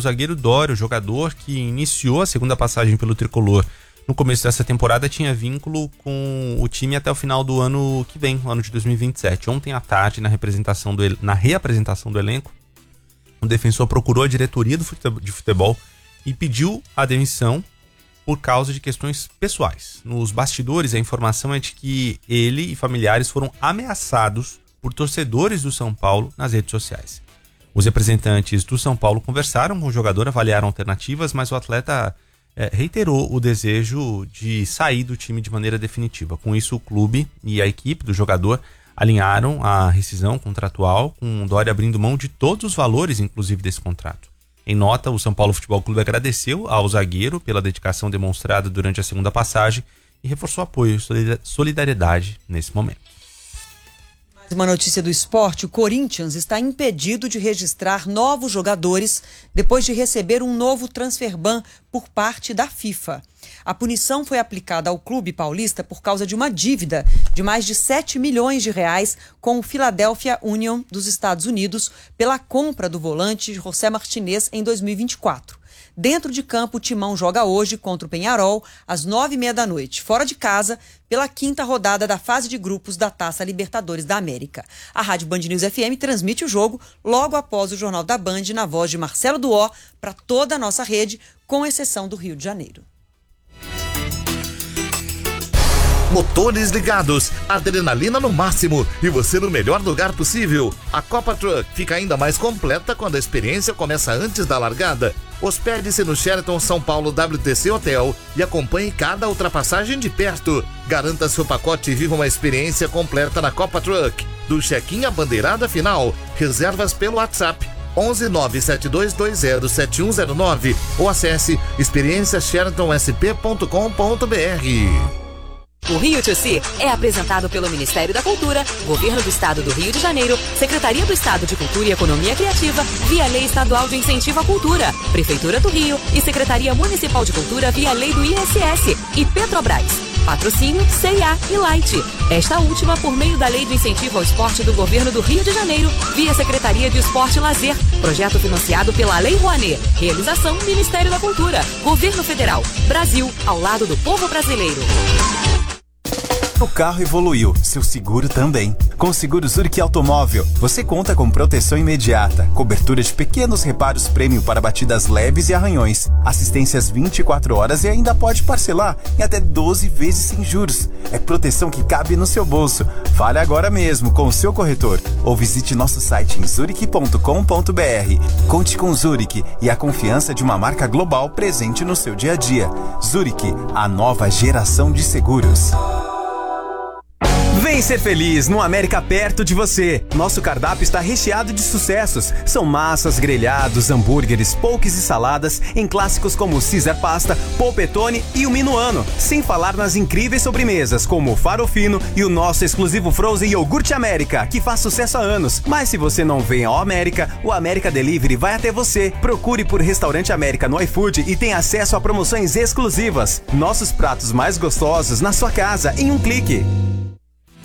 zagueiro Dório, o jogador que iniciou a segunda passagem pelo tricolor no começo dessa temporada, tinha vínculo com o time até o final do ano que vem, o ano de 2027. Ontem à tarde, na reapresentação do elenco, o defensor procurou a diretoria de futebol e pediu a demissão por causa de questões pessoais. Nos bastidores, a informação é de que ele e familiares foram ameaçados por torcedores do São Paulo nas redes sociais. Os representantes do São Paulo conversaram com o jogador, avaliaram alternativas, mas o atleta reiterou o desejo de sair do time de maneira definitiva. Com isso, o clube e a equipe do jogador alinharam a rescisão contratual, com o Dória abrindo mão de todos os valores, inclusive desse contrato. Em nota, o São Paulo Futebol Clube agradeceu ao zagueiro pela dedicação demonstrada durante a segunda passagem e reforçou apoio e solidariedade nesse momento. Uma notícia do esporte: o Corinthians está impedido de registrar novos jogadores depois de receber um novo transfer ban por parte da FIFA. A punição foi aplicada ao clube paulista por causa de uma dívida de mais de 7 milhões de reais com o Philadelphia Union dos Estados Unidos pela compra do volante José Martinez em 2024. Dentro de campo, o Timão joga hoje contra o Peñarol, às 9h30 da noite, fora de casa, pela 5ª rodada da fase de grupos da Taça Libertadores da América. A Rádio Band News FM transmite o jogo logo após o Jornal da Band, na voz de Marcelo Duó, para toda a nossa rede, com exceção do Rio de Janeiro. Motores ligados, adrenalina no máximo e você no melhor lugar possível. A Copa Truck fica ainda mais completa quando a experiência começa antes da largada. Hospede-se no Sheraton São Paulo WTC Hotel e acompanhe cada ultrapassagem de perto. Garanta seu pacote e viva uma experiência completa na Copa Truck. Do check-in à bandeirada final, reservas pelo WhatsApp 11 97220 7109 ou acesse experienciasheratonsp.com.br. O Rio to See é apresentado pelo Ministério da Cultura, Governo do Estado do Rio de Janeiro, Secretaria do Estado de Cultura e Economia Criativa, via Lei Estadual de Incentivo à Cultura, Prefeitura do Rio e Secretaria Municipal de Cultura via Lei do ISS e Petrobras. Patrocínio CIA e Light. Esta última por meio da Lei de Incentivo ao Esporte do Governo do Rio de Janeiro, via Secretaria de Esporte e Lazer. Projeto financiado pela Lei Rouanet. Realização Ministério da Cultura, Governo Federal. Brasil, ao lado do povo brasileiro. O carro evoluiu, seu seguro também. Com o Seguro Zurich Automóvel, você conta com proteção imediata, cobertura de pequenos reparos prêmio para batidas leves e arranhões, assistências 24 horas e ainda pode parcelar em até 12 vezes sem juros. É proteção que cabe no seu bolso. Fale agora mesmo com o seu corretor ou visite nosso site em zurich.com.br. Conte com Zurich e a confiança de uma marca global presente no seu dia a dia. Zurich, a nova geração de seguros. Vem ser feliz no América perto de você. Nosso cardápio está recheado de sucessos. São massas, grelhados, hambúrgueres, poques e saladas em clássicos como o Caesar Pasta, Polpettone e o Minuano. Sem falar nas incríveis sobremesas como o Farofino e o nosso exclusivo Frozen Iogurte América, que faz sucesso há anos. Mas se você não vem ao América, o América Delivery vai até você. Procure por Restaurante América no iFood e tenha acesso a promoções exclusivas. Nossos pratos mais gostosos na sua casa em um clique.